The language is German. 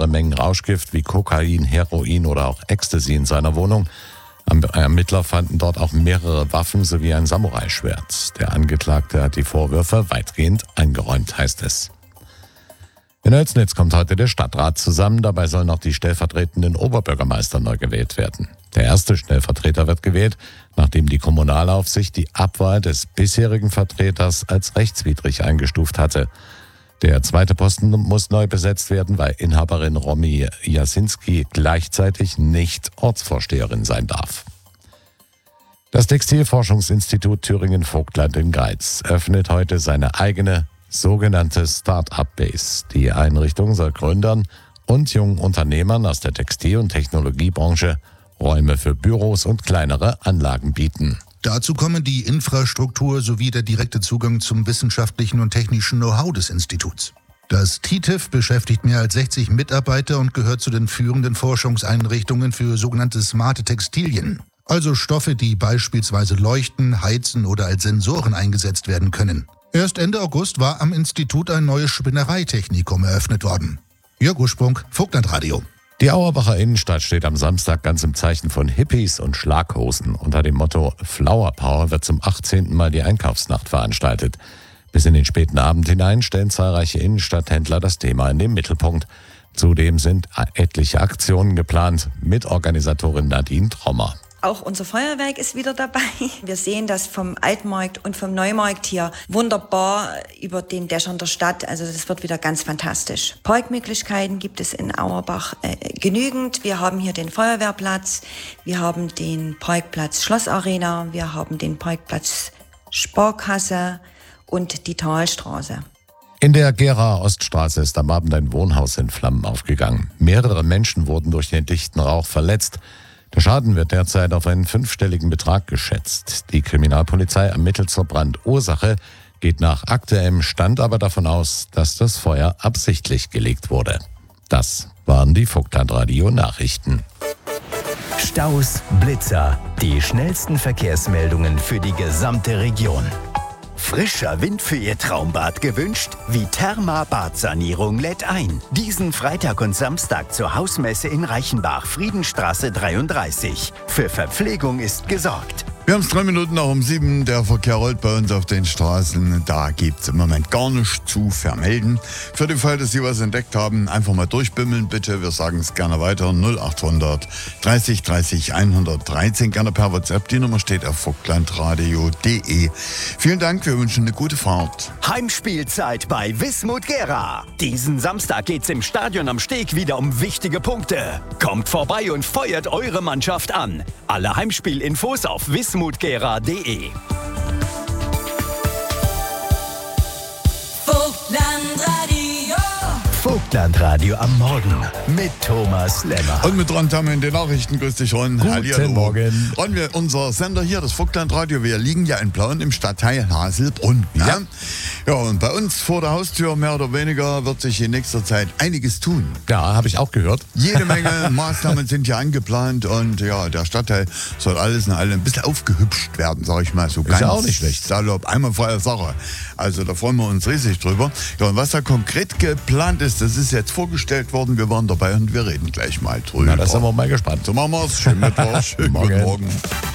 mehrere Mengen Rauschgift wie Kokain, Heroin oder auch Ecstasy in seiner Wohnung. Ermittler fanden dort auch mehrere Waffen sowie ein Samurai-Schwert. Der Angeklagte hat die Vorwürfe weitgehend eingeräumt, heißt es. In Oelsnitz kommt heute der Stadtrat zusammen. Dabei sollen auch die stellvertretenden Oberbürgermeister neu gewählt werden. Der erste Stellvertreter wird gewählt, nachdem die Kommunalaufsicht die Abwahl des bisherigen Vertreters als rechtswidrig eingestuft hatte. Der zweite Posten muss neu besetzt werden, weil Inhaberin Romy Jasinski gleichzeitig nicht Ortsvorsteherin sein darf. Das Textilforschungsinstitut Thüringen-Vogtland in Greiz öffnet heute seine eigene sogenannte Start-up-Base. Die Einrichtung soll Gründern und jungen Unternehmern aus der Textil- und Technologiebranche Räume für Büros und kleinere Anlagen bieten. Dazu kommen die Infrastruktur sowie der direkte Zugang zum wissenschaftlichen und technischen Know-how des Instituts. Das TITIF beschäftigt mehr als 60 Mitarbeiter und gehört zu den führenden Forschungseinrichtungen für sogenannte smarte Textilien. Also Stoffe, die beispielsweise leuchten, heizen oder als Sensoren eingesetzt werden können. Erst Ende August war am Institut ein neues Spinnereitechnikum eröffnet worden. Jörg Ursprung, Vogtlandradio. Die Auerbacher Innenstadt steht am Samstag ganz im Zeichen von Hippies und Schlaghosen. Unter dem Motto Flower Power wird zum 18. Mal die Einkaufsnacht veranstaltet. Bis in den späten Abend hinein stellen zahlreiche Innenstadthändler das Thema in den Mittelpunkt. Zudem sind etliche Aktionen geplant. Mitorganisatorin Nadine Trommer. Auch unser Feuerwerk ist wieder dabei. Wir sehen das vom Altmarkt und vom Neumarkt hier wunderbar über den Dächern der Stadt. Also das wird wieder ganz fantastisch. Parkmöglichkeiten gibt es in Auerbach genügend. Wir haben hier den Feuerwehrplatz, wir haben den Parkplatz Schlossarena, wir haben den Parkplatz Sparkasse und die Talstraße. In der Geraer Oststraße ist am Abend ein Wohnhaus in Flammen aufgegangen. Mehrere Menschen wurden durch den dichten Rauch verletzt. Der Schaden wird derzeit auf einen 5-stelligen Betrag geschätzt. Die Kriminalpolizei ermittelt zur Brandursache, geht nach aktuellem Stand aber davon aus, dass das Feuer absichtlich gelegt wurde. Das waren die Vogtlandradio-Nachrichten. Staus, Blitzer, die schnellsten Verkehrsmeldungen für die gesamte Region. Frischer Wind für Ihr Traumbad gewünscht? Viterma Badsanierung lädt ein. Diesen Freitag und Samstag zur Hausmesse in Reichenbach, Friedenstraße 33. Für Verpflegung ist gesorgt. Wir haben es 3 Minuten nach um 7. Der Verkehr rollt bei uns auf den Straßen. Da gibt es im Moment gar nichts zu vermelden. Für den Fall, dass Sie was entdeckt haben, einfach mal durchbimmeln bitte. Wir sagen es gerne weiter. 0800 30 30 113. Gerne per WhatsApp. Die Nummer steht auf vogtlandradio.de. Vielen Dank. Wir wünschen eine gute Fahrt. Heimspielzeit bei Wismut Gera. Diesen Samstag geht's im Stadion am Steg wieder um wichtige Punkte. Kommt vorbei und feuert eure Mannschaft an. Alle Heimspielinfos auf wismutgera.de. Vogtlandradio am Morgen mit Thomas Lemmer. Und mit Ron Tamme in den Nachrichten. Grüß dich, Ron. Guten Morgen. Ron, unser Sender hier, das Vogtlandradio, wir liegen ja in Plauen im Stadtteil Haselbrunn. Ja. Ja, und bei uns vor der Haustür, mehr oder weniger, wird sich in nächster Zeit einiges tun. Ja, habe ich auch gehört. Jede Menge Maßnahmen sind hier angeplant und ja, der Stadtteil soll alles in allem ein bisschen aufgehübscht werden, sag ich mal. So ganz ja auch nicht schlecht. Salopp, einmal freie Sache. Also da freuen wir uns riesig drüber. Ja, und was da konkret geplant ist, das ist jetzt vorgestellt worden. Wir waren dabei und wir reden gleich mal drüber. Na, da sind wir mal gespannt. So machen wir's. Schönen Mittwoch. Schönen guten Morgen.